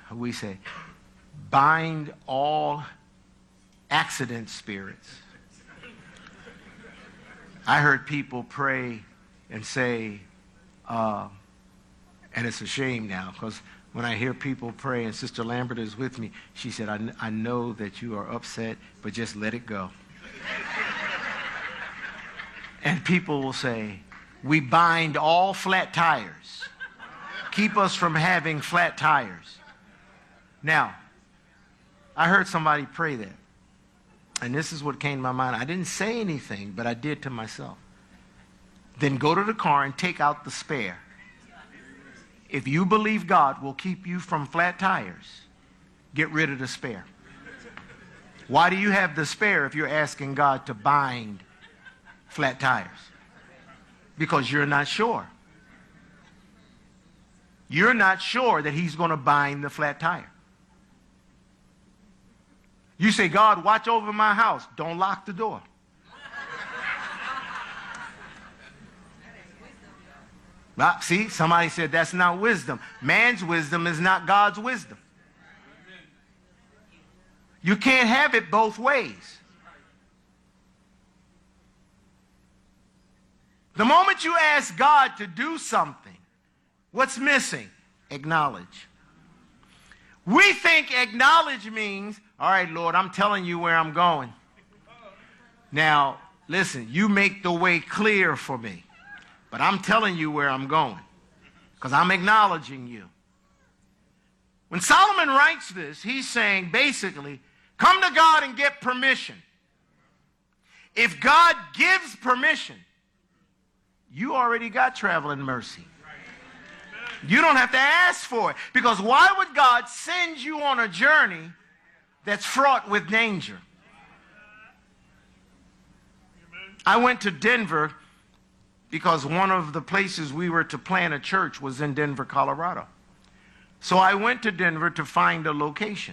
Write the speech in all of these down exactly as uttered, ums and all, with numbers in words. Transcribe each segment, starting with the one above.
we say, bind all accident spirits. I heard people pray and say, uh, and it's a shame now, because when I hear people pray, and Sister Lambert is with me, she said, I, kn- I know that you are upset, but just let it go. And people will say, we bind all flat tires. Keep us from having flat tires. Now, I heard somebody pray that. And this is what came to my mind. I didn't say anything, but I did to myself. Then go to the car and take out the spare. If you believe God will keep you from flat tires, get rid of the spare. Why do you have the spare if you're asking God to bind flat tires? Because you're not sure. You're not sure that he's going to bind the flat tire. You say, God, watch over my house. Don't lock the door. Well, see, somebody said that's not wisdom. Man's wisdom is not God's wisdom. You can't have it both ways. The moment you ask God to do something, what's missing? Acknowledge. We think acknowledge means, all right, Lord, I'm telling you where I'm going. Now, listen, you make the way clear for me. But I'm telling you where I'm going, because I'm acknowledging you. When Solomon writes this, he's saying basically, come to God and get permission. If God gives permission, you already got traveling mercy. You don't have to ask for it, because why would God send you on a journey that's fraught with danger? I went to Denver because one of the places we were to plant a church was in Denver, Colorado. So I went to Denver to find a location.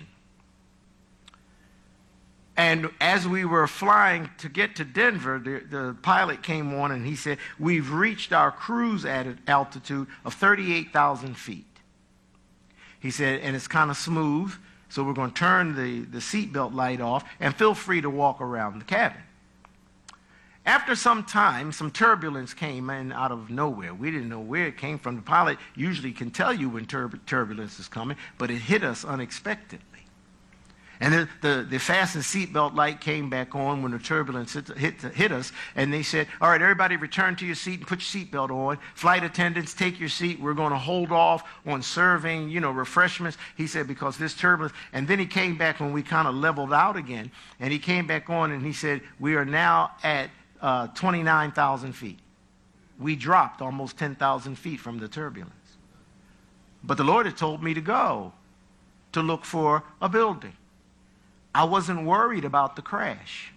And as we were flying to get to Denver, the, the pilot came on and he said, we've reached our cruise at altitude of thirty-eight thousand feet. He said, and it's kind of smooth, so we're going to turn the, the seatbelt light off and feel free to walk around the cabin. After some time, some turbulence came in out of nowhere. We didn't know where it came from. The pilot usually can tell you when tur- turbulence is coming, but it hit us unexpectedly. And the, the, the fasten seatbelt light came back on when the turbulence hit, hit, hit us, and they said, all right, everybody return to your seat and put your seatbelt on. Flight attendants, take your seat. We're going to hold off on serving, you know, refreshments. He said, because this turbulence. And then he came back when we kind of leveled out again, and he came back on and he said, we are now at uh, twenty-nine thousand feet. We dropped almost ten thousand feet from the turbulence. But the Lord had told me to go to look for a building. I wasn't worried about the crash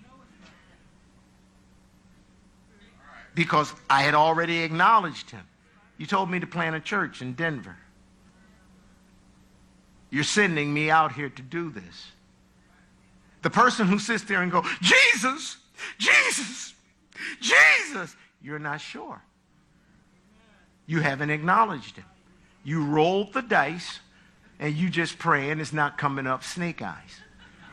because I had already acknowledged him. You told me to plant a church in Denver. You're sending me out here to do this. The person who sits there and goes, Jesus, Jesus, Jesus, you're not sure. You haven't acknowledged him. You rolled the dice and you just praying it's not coming up snake eyes.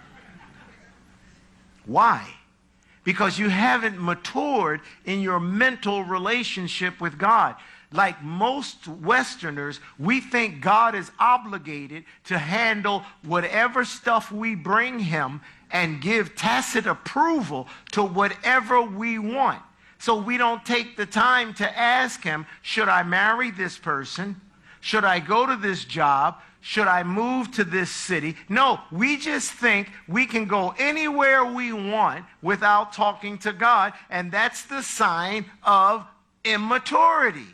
Why? Because you haven't matured in your mental relationship with God. Like most Westerners, we think God is obligated to handle whatever stuff we bring him and give tacit approval to whatever we want. So we don't take the time to ask him, should I marry this person? Should I go to this job? Should I move to this city? No, we just think we can go anywhere we want without talking to God, and that's the sign of immaturity.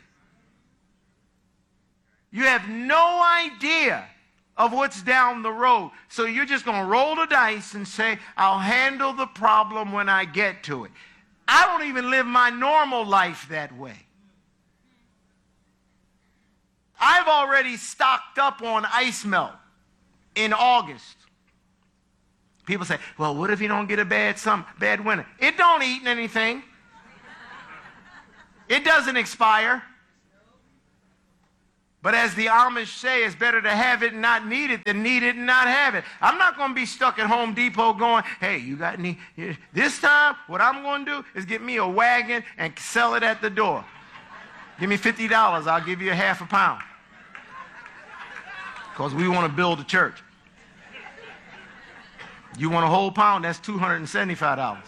You have no idea of what's down the road, so you're just going to roll the dice and say, I'll handle the problem when I get to it. I don't even live my normal life that way. I've already stocked up on ice melt in August. People say, well, what if you don't get a bad summer, bad winter? It don't eat anything. It doesn't expire. But as the Amish say, it's better to have it and not need it than need it and not have it. I'm not going to be stuck at Home Depot going, hey, you got any? This time, what I'm going to do is get me a wagon and sell it at the door. Give me fifty dollars. I'll give you a half a pound. Because we want to build a church. You want a whole pound, that's two hundred seventy-five dollars.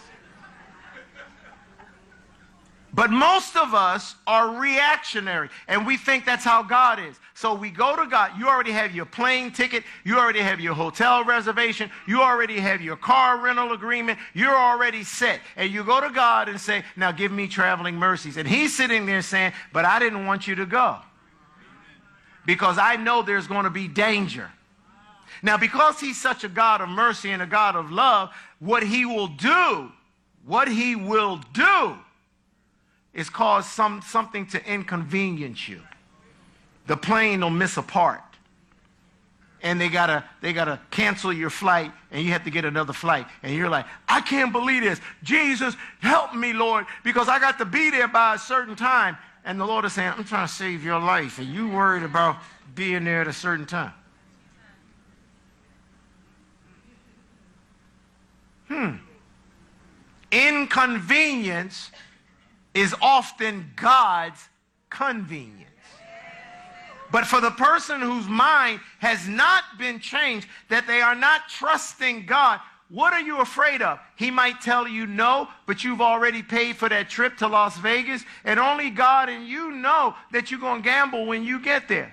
But most of us are reactionary, and we think that's how God is. So we go to God. You already have your plane ticket. You already have your hotel reservation. You already have your car rental agreement. You're already set. And you go to God and say, now give me traveling mercies. And he's sitting there saying, but I didn't want you to go because I know there's going to be danger. Now, because he's such a God of mercy and a God of love, what he will do, what he will do is cause some, something to inconvenience you. The plane will miss a part. And they gotta, they gotta cancel your flight, and you have to get another flight. And you're like, I can't believe this. Jesus, help me, Lord, because I got to be there by a certain time. And the Lord is saying, I'm trying to save your life, and you worried about being there at a certain time. Hmm. Inconvenience is often God's convenience. But for the person whose mind has not been changed, that they are not trusting God, what are you afraid of? He might tell you no, but you've already paid for that trip to Las Vegas, and only God and you know that you're going to gamble when you get there.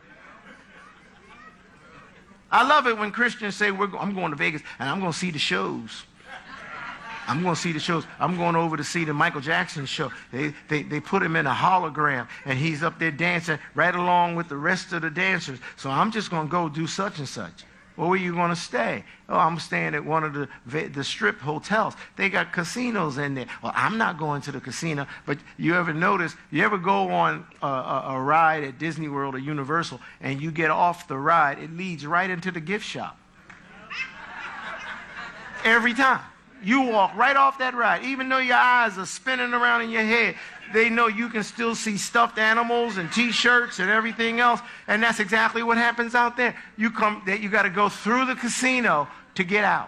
I love it when Christians say, We're go- I'm going to Vegas, and I'm going to see the shows. I'm going to see the shows. I'm going over to see the Michael Jackson show. They, they, they put him in a hologram, and he's up there dancing right along with the rest of the dancers. So I'm just going to go do such and such. Where are you going to stay? Oh, I'm staying at one of the, the strip hotels. They got casinos in there. Well, I'm not going to the casino. But you ever notice, you ever go on a, a, a ride at Disney World or Universal, and you get off the ride, it leads right into the gift shop. Every time. You walk right off that ride. Even though your eyes are spinning around in your head, they know you can still see stuffed animals and T-shirts and everything else. And that's exactly what happens out there. You come, that you got to go through the casino to get out.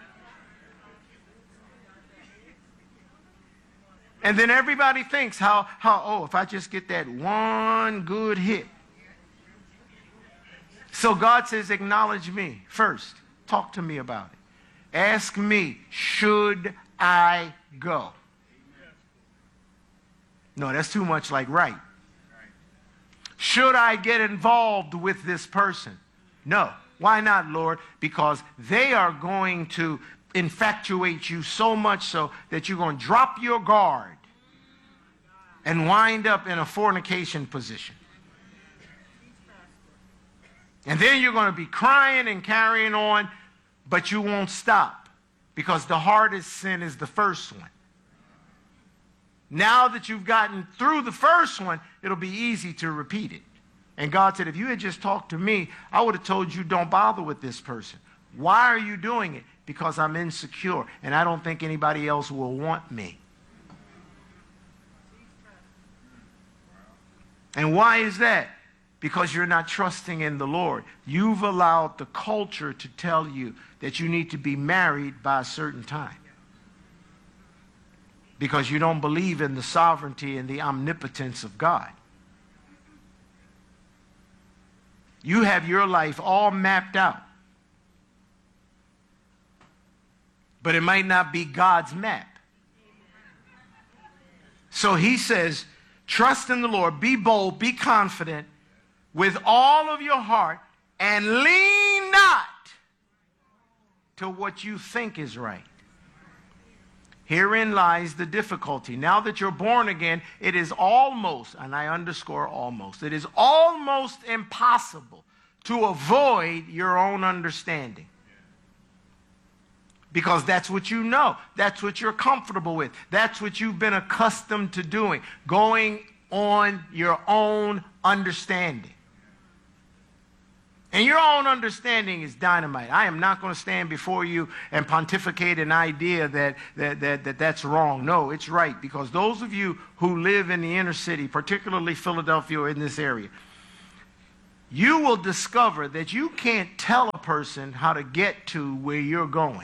And then everybody thinks how, how, oh, if I just get that one good hit. So God says, acknowledge me first. Talk to me about it. Ask me, should I go? No, that's too much like right. Should I get involved with this person? No. Why not, Lord? Because they are going to infatuate you so much so that you're going to drop your guard and wind up in a fornication position. And then you're going to be crying and carrying on, but you won't stop, because the hardest sin is the first one. Now that you've gotten through the first one, it'll be easy to repeat it. And God said, if you had just talked to me, I would have told you don't bother with this person. Why are you doing it? Because I'm insecure, and I don't think anybody else will want me. And why is that? Because you're not trusting in the Lord. You've allowed the culture to tell you that you need to be married by a certain time. Because you don't believe in the sovereignty and the omnipotence of God. You have your life all mapped out. But it might not be God's map. So he says, trust in the Lord, be bold, be confident, with all of your heart, and lean not to what you think is right. Herein lies the difficulty. Now that you're born again, it is almost, and I underscore almost, it is almost impossible to avoid your own understanding. Because that's what you know. That's what you're comfortable with. That's what you've been accustomed to doing. Going on your own understanding. And your own understanding is dynamite. I am not going to stand before you and pontificate an idea that, that, that, that that's wrong. No, it's right. Because those of you who live in the inner city, particularly Philadelphia or in this area, you will discover that you can't tell a person how to get to where you're going.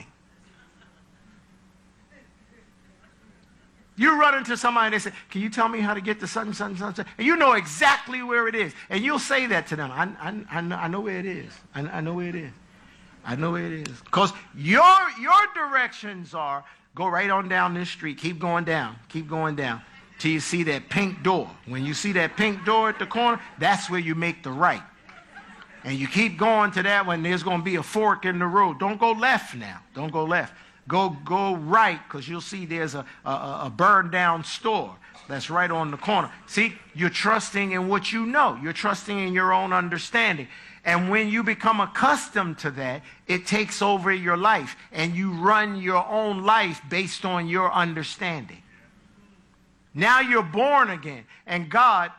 You run into somebody and they say, can you tell me how to get to such and such and such? And you know exactly where it is. And you'll say that to them. I, I, I, know, I know where it is. I, I know where it is. I know where it is. Because your, your directions are, go right on down this street. Keep going down. Keep going down. Till you see that pink door. When you see that pink door at the corner, that's where you make the right. And you keep going to that one, there's going to be a fork in the road. Don't go left now. Don't go left. Go go right, because you'll see there's a, a, a burned down store that's right on the corner. See, you're trusting in what you know. You're trusting in your own understanding. And when you become accustomed to that, it takes over your life. And you run your own life based on your understanding. Now you're born again. And God,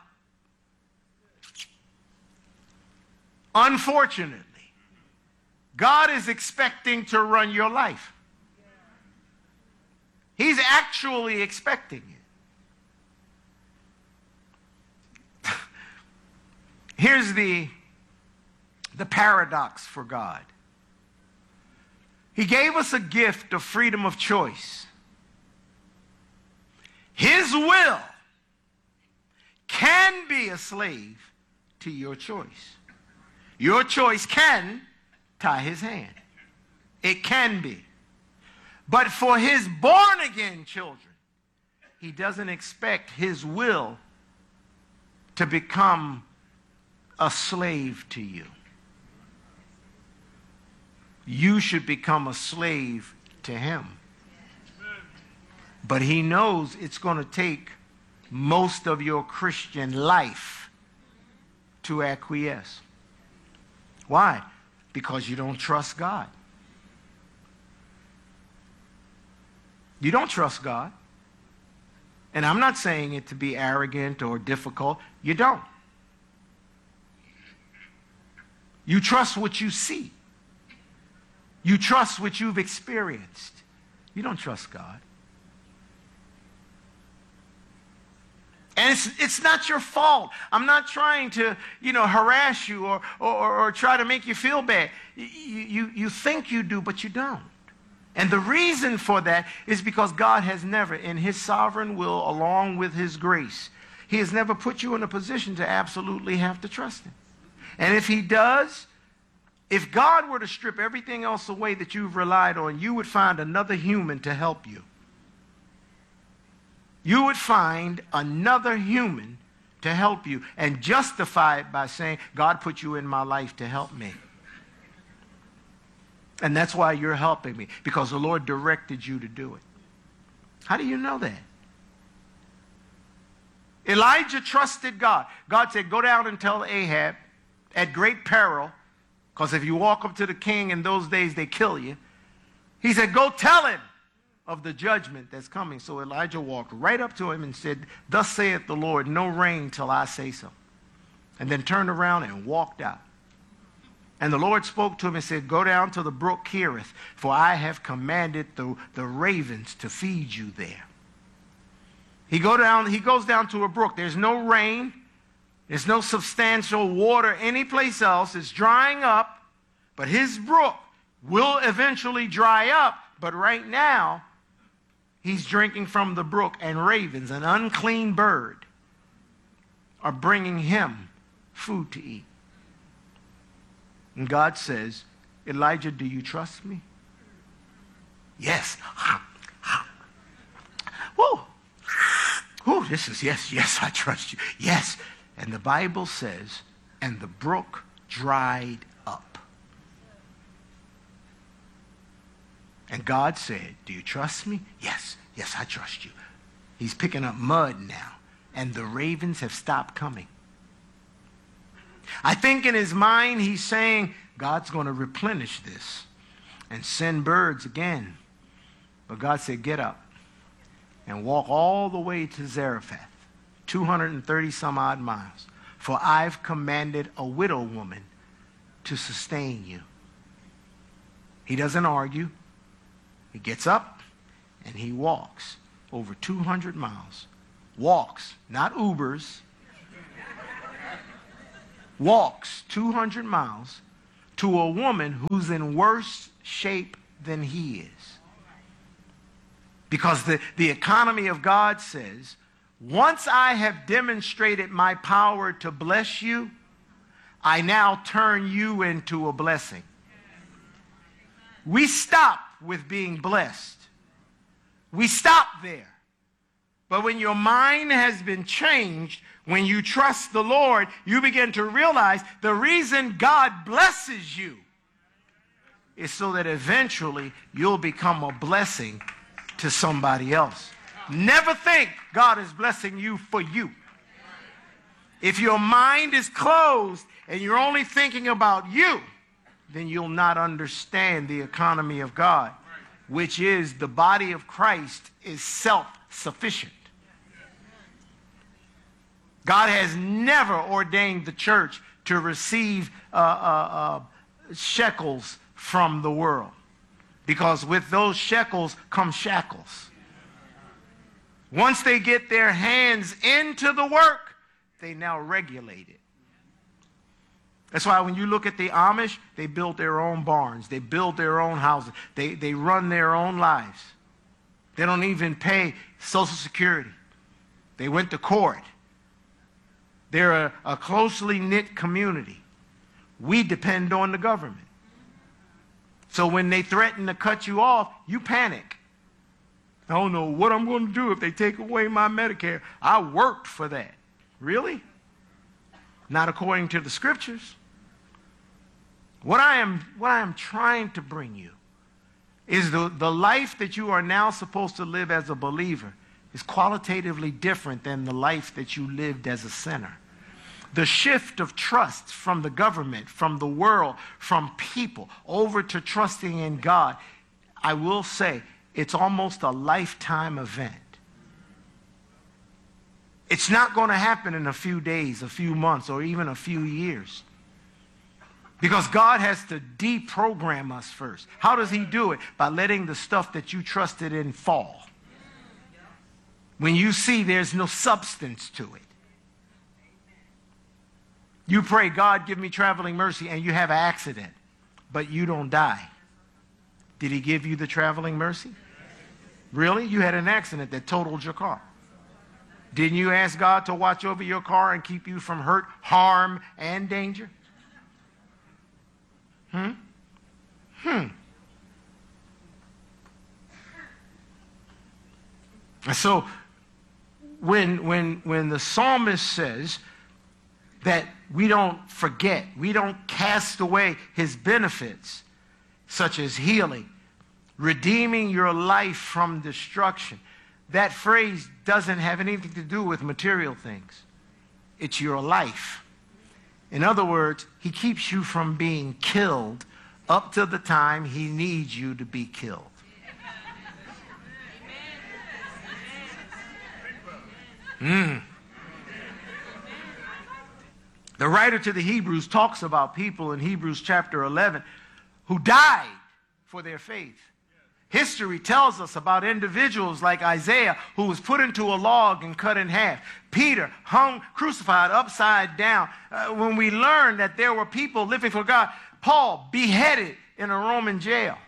unfortunately, God is expecting to run your life. He's actually expecting it. Here's the, the paradox for God. He gave us a gift of freedom of choice. His will can be a slave to your choice. Your choice can tie his hand. It can be. But for his born-again children, he doesn't expect his will to become a slave to you. You should become a slave to him. But he knows it's going to take most of your Christian life to acquiesce. Why? Because you don't trust God. You don't trust God. And I'm not saying it to be arrogant or difficult. You don't. You trust what you see. You trust what you've experienced. You don't trust God. And it's, it's not your fault. I'm not trying to, you know, harass you or, or, or try to make you feel bad. You, you, you think you do, but you don't. And the reason for that is because God has never, in his sovereign will, along with his grace, he has never put you in a position to absolutely have to trust him. And if he does, if God were to strip everything else away that you've relied on, you would find another human to help you. You would find another human to help you and justify it by saying, God put you in my life to help me. And that's why you're helping me, because the Lord directed you to do it. How do you know that? Elijah trusted God. God said, go down and tell Ahab at great peril, because if you walk up to the king in those days, they kill you. He said, go tell him of the judgment that's coming. So Elijah walked right up to him and said, thus saith the Lord, no rain till I say so. And then turned around and walked out. And the Lord spoke to him and said, go down to the brook Kerith, for I have commanded the, the ravens to feed you there. He, go down, he goes down to a brook. There's no rain. There's no substantial water anyplace else. It's drying up. But his brook will eventually dry up. But right now, he's drinking from the brook, and ravens, an unclean bird, are bringing him food to eat. And God says, Elijah, do you trust me? Yes. Whoa. Whoa, this is, yes, yes, I trust you. Yes. And the Bible says, and the brook dried up. And God said, do you trust me? Yes, yes, I trust you. He's picking up mud now, and the ravens have stopped coming. I think in his mind he's saying, God's going to replenish this and send birds again. But God said, get up and walk all the way to Zarephath, two hundred thirty some odd miles. For I've commanded a widow woman to sustain you. He doesn't argue. He gets up and he walks over two hundred miles. Walks, not Ubers. walks two hundred miles to a woman who's in worse shape than he is. Because the, the economy of God says, once I have demonstrated my power to bless you, I now turn you into a blessing. We stop with being blessed. We stop there. But when your mind has been changed, when you trust the Lord, you begin to realize the reason God blesses you is so that eventually you'll become a blessing to somebody else. Never think God is blessing you for you. If your mind is closed and you're only thinking about you, then you'll not understand the economy of God, which is the body of Christ is self-sufficient. God has never ordained the church to receive uh, uh, uh, shekels from the world, because with those shekels come shackles. Once they get their hands into the work, they now regulate it. That's why when you look at the Amish, they build their own barns. They build their own houses. They, they run their own lives. They don't even pay Social Security. They went to court. They're a, a closely knit community. We depend on the government. So when they threaten to cut you off, you panic. I don't know what I'm going to do if they take away my Medicare. I worked for that. Really? Not according to the scriptures. What I am, what I am trying to bring you is the, the life that you are now supposed to live as a believer is qualitatively different than the life that you lived as a sinner. The shift of trust from the government, from the world, from people, over to trusting in God, I will say, it's almost a lifetime event. It's not going to happen in a few days, a few months, or even a few years. Because God has to deprogram us first. How does he do it? By letting the stuff that you trusted in fall. When you see there's no substance to it. You pray, God, give me traveling mercy, and you have an accident, but you don't die. Did he give you the traveling mercy? Really? You had an accident that totaled your car. Didn't you ask God to watch over your car and keep you from hurt, harm, and danger? Hmm? Hmm. And so when, when, when the psalmist says that we don't forget, we don't cast away his benefits, such as healing, redeeming your life from destruction, that phrase doesn't have anything to do with material things. It's your life. In other words, he keeps you from being killed up to the time he needs you to be killed. Mm. The writer to the Hebrews talks about people in Hebrews chapter eleven who died for their faith. History tells us about individuals like Isaiah, who was put into a log and cut in half. Peter, hung, crucified upside down. Uh, when we learn that there were people living for God, Paul, beheaded in a Roman jail.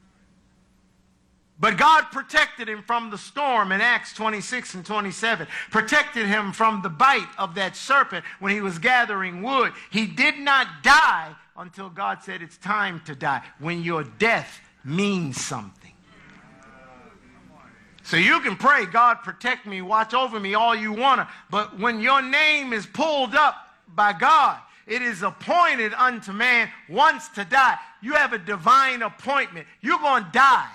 But God protected him from the storm in Acts twenty-six and twenty-seven. Protected him from the bite of that serpent when he was gathering wood. He did not die until God said it's time to die, when your death means something. So you can pray, God, protect me, watch over me all you want to, but when your name is pulled up by God, it is appointed unto man once to die. You have a divine appointment. You're going to die.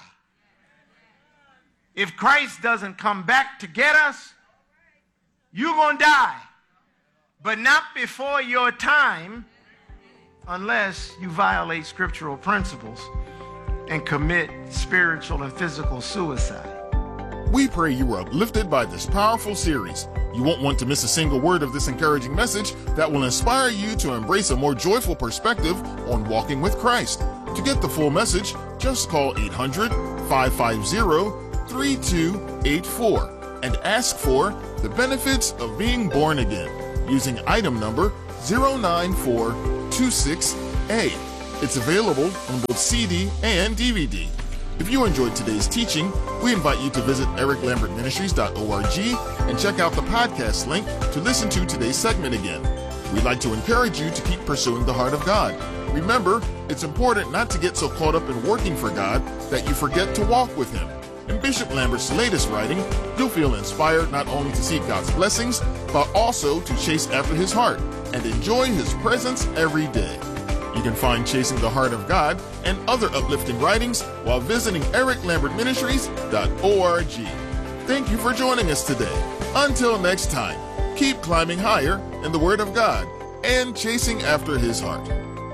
If Christ doesn't come back to get us, you're going to die. But not before your time, unless you violate scriptural principles and commit spiritual and physical suicide. We pray you were uplifted by this powerful series. You won't want to miss a single word of this encouraging message that will inspire you to embrace a more joyful perspective on walking with Christ. To get the full message, just call eight hundred, five five zero, three two eight four and ask for the benefits of being born again using item number zero nine four two six A. It's available on both C D and D V D. If you enjoyed today's teaching, we invite you to visit eric lambert ministries dot org and check out the podcast link to listen to today's segment again. We'd like to encourage you to keep pursuing the heart of God. Remember, it's important not to get so caught up in working for God that you forget to walk with Him. In Bishop Lambert's latest writing, you'll feel inspired not only to seek God's blessings, but also to chase after His heart and enjoy His presence every day. You can find Chasing the Heart of God and other uplifting writings while visiting eric lambert ministries dot org. Thank you for joining us today. Until next time, keep climbing higher in the Word of God and chasing after His heart.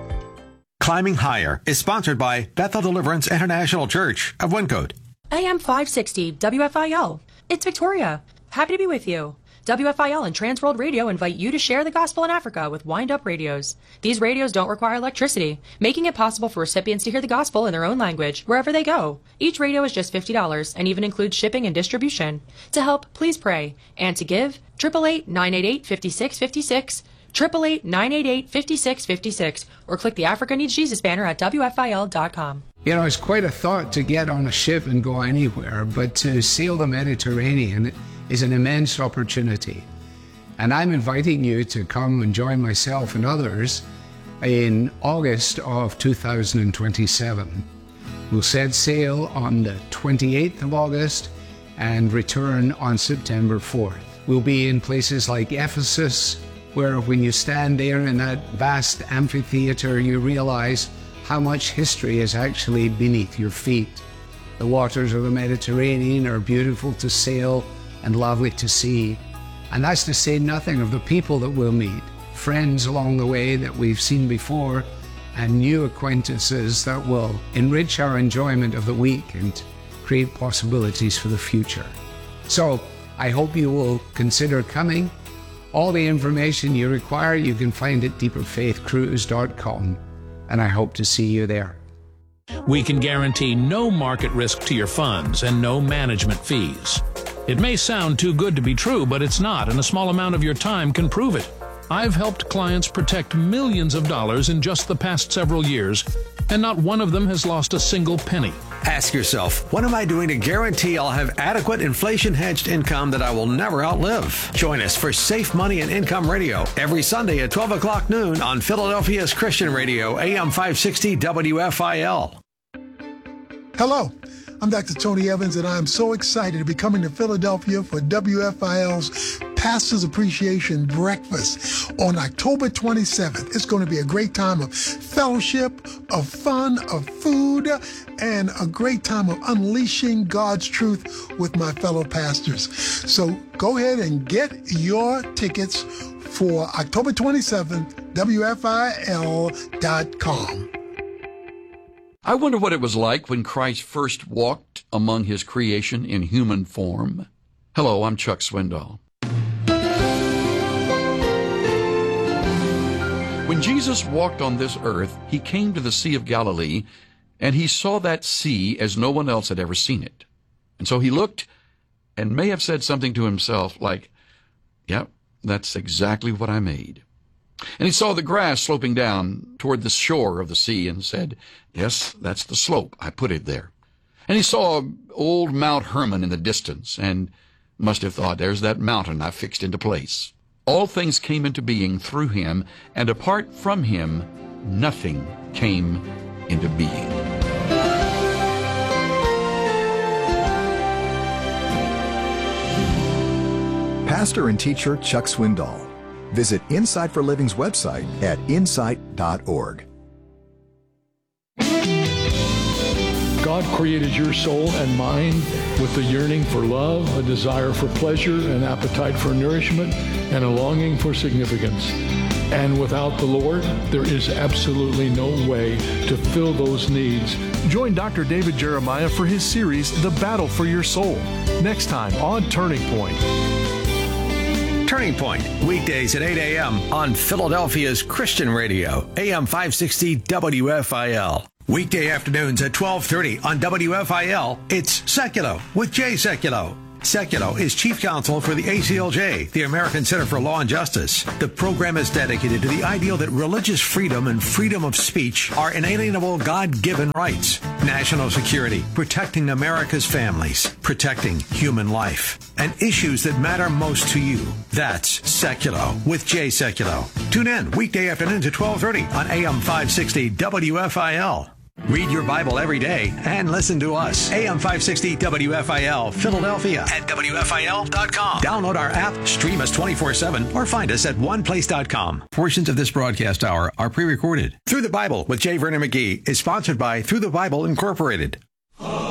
Climbing Higher is sponsored by Bethel Deliverance International Church of Wyncote. A M five sixty W F I L. It's Victoria. Happy to be with you. W F I L and Transworld Radio invite you to share the gospel in Africa with wind-up radios. These radios don't require electricity, making it possible for recipients to hear the gospel in their own language wherever they go. Each radio is just fifty dollars and even includes shipping and distribution. To help, please pray. And to give, eight eight eight, nine eight eight, five six five six, eight eight eight, nine eight eight, five six five six, or click the Africa Needs Jesus banner at W F I L dot com. You know, it's quite a thought to get on a ship and go anywhere, but to sail the Mediterranean is an immense opportunity. And I'm inviting you to come and join myself and others in August of two thousand twenty-seven. We'll set sail on the twenty-eighth of August and return on September fourth. We'll be in places like Ephesus, where when you stand there in that vast amphitheater, you realize how much history is actually beneath your feet. The waters of the Mediterranean are beautiful to sail and lovely to see. And that's to say nothing of the people that we'll meet, friends along the way that we've seen before, and new acquaintances that will enrich our enjoyment of the week and create possibilities for the future. So I hope you will consider coming. All the information you require you can find at deeper faith cruise dot com, and I hope to see you there. We can guarantee no market risk to your funds and no management fees. It may sound too good to be true, but it's not, and a small amount of your time can prove it. I've helped clients protect millions of dollars in just the past several years, and not one of them has lost a single penny. Ask yourself, what am I doing to guarantee I'll have adequate inflation-hedged income that I will never outlive? Join us for Safe Money and Income Radio every Sunday at twelve o'clock noon on Philadelphia's Christian Radio, A M five sixty W F I L. Hello, I'm Doctor Tony Evans, and I'm so excited to be coming to Philadelphia for W F I L's Pastor's Appreciation Breakfast on October twenty-seventh. It's going to be a great time of fellowship, of fun, of food, and a great time of unleashing God's truth with my fellow pastors. So go ahead and get your tickets for October twenty-seventh, W F I L dot com. I wonder what it was like when Christ first walked among his creation in human form. Hello, I'm Chuck Swindoll. When Jesus walked on this earth, he came to the Sea of Galilee, and he saw that sea as no one else had ever seen it. And so he looked and may have said something to himself like, "Yep, that's exactly what I made." And he saw the grass sloping down toward the shore of the sea and said, "Yes, that's the slope. I put it there." And he saw old Mount Hermon in the distance and must have thought, "There's that mountain I fixed into place." All things came into being through him, and apart from him, nothing came into being. Pastor and teacher Chuck Swindoll. Visit Insight for Living's website at insight dot org. God created your soul and mind with a yearning for love, a desire for pleasure, an appetite for nourishment, and a longing for significance. And without the Lord, there is absolutely no way to fill those needs. Join Doctor David Jeremiah for his series, The Battle for Your Soul, next time on Turning Point. Turning Point, weekdays at eight a.m. on Philadelphia's Christian Radio, A M five sixty W F I L. Weekday afternoons at twelve thirty on W F I L, it's Seculo with Jay Seculo. Sekulow is chief counsel for the A C L J, the American Center for Law and Justice. The program is dedicated to the ideal that religious freedom and freedom of speech are inalienable God-given rights. National security, protecting America's families, protecting human life, and issues that matter most to you. That's Sekulow with Jay Sekulow. Tune in weekday afternoons at twelve thirty on A M five sixty W F I L. Read your Bible every day and listen to us. A M five sixty W F I L, Philadelphia at W F I L dot com. Download our app, stream us twenty-four seven, or find us at one place dot com. Portions of this broadcast hour are pre-recorded. Through the Bible with J. Vernon McGee is sponsored by Through the Bible Incorporated.